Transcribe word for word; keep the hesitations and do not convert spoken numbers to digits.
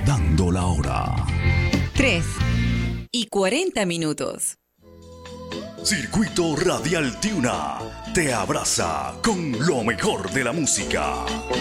dando la hora. Tres y cuarenta minutos. Circuito Radial Tiuna te abraza con lo mejor de la música.